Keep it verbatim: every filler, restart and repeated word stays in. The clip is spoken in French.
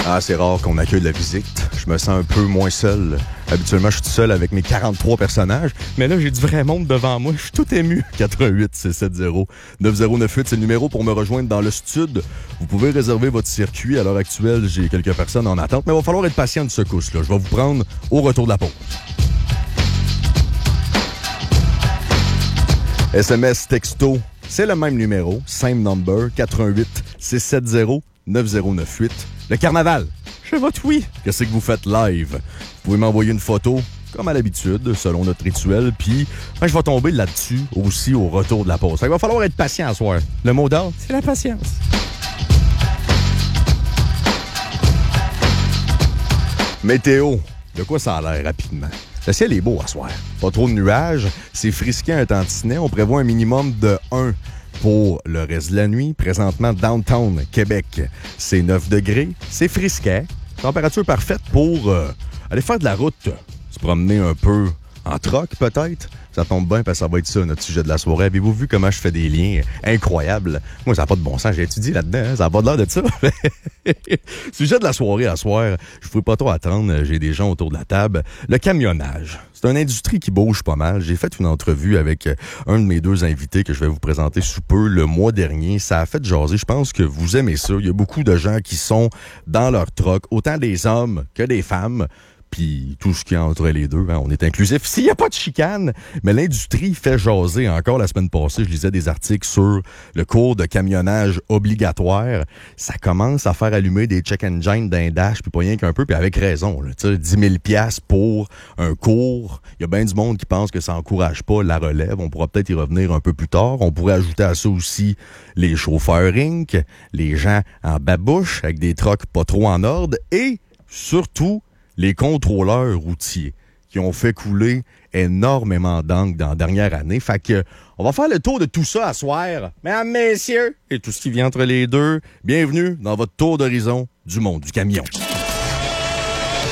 Ah, c'est rare qu'on accueille de la visite. Je me sens un peu moins seul. Habituellement, je suis tout seul avec mes quarante-trois personnages. Mais là, j'ai du vrai monde devant moi. Je suis tout ému. quatre un huit six sept zéro neuf zéro neuf huit, c'est le numéro pour me rejoindre dans le studio. Vous pouvez réserver votre circuit. À l'heure actuelle, j'ai quelques personnes en attente. Mais il va falloir être patient de secousse, là. Je vais vous prendre au retour de la pause. S M S, texto, c'est le même numéro. Same number, quatre un huit six sept zéro neuf zéro neuf huit. Le carnaval, je vote oui. Qu'est-ce que vous faites live? Vous pouvez m'envoyer une photo, comme à l'habitude, selon notre rituel, puis ben, je vais tomber là-dessus aussi au retour de la pause. Il va falloir être patient à soir. Le mot d'ordre, c'est la patience. Météo, de quoi ça a l'air rapidement? Le ciel est beau à soir. Pas trop de nuages, c'est frisqué un tantinet. On prévoit un minimum de un. Pour le reste de la nuit, présentement, downtown, Québec, c'est neuf degrés, c'est frisquet. Température parfaite pour euh, aller faire de la route, se promener un peu en troc peut-être. Ça tombe bien parce que ça va être ça, notre sujet de la soirée. Avez-vous vu comment je fais des liens incroyables? Moi, ça n'a pas de bon sens. J'ai étudié là-dedans. Hein? Ça n'a pas de l'air de ça. Sujet de la soirée à soir, je ne pouvais pas trop attendre. J'ai des gens autour de la table. Le camionnage. C'est une industrie qui bouge pas mal. J'ai fait une entrevue avec un de mes deux invités que je vais vous présenter sous peu le mois dernier. Ça a fait jaser. Je pense que vous aimez ça. Il y a beaucoup de gens qui sont dans leur troc, autant des hommes que des femmes. Puis tout ce qui est entre les deux, hein, on est inclusif. S'il n'y a pas de chicane, mais l'industrie fait jaser. Encore la semaine passée, je lisais des articles sur le cours de camionnage obligatoire. Ça commence à faire allumer des check engines d'un dash, puis pas rien qu'un peu, puis avec raison. Là, dix mille dollars pour un cours. Il y a bien du monde qui pense que ça n'encourage pas la relève. On pourra peut-être y revenir un peu plus tard. On pourrait ajouter à ça aussi les chauffeurs Inc, les gens en babouche avec des trucks pas trop en ordre et surtout les contrôleurs routiers qui ont fait couler énormément d'encre dans la dernière année. Fait que, on va faire le tour de tout ça à soir. Mesdames, messieurs, et tout ce qui vient entre les deux, bienvenue dans votre tour d'horizon du monde du camion.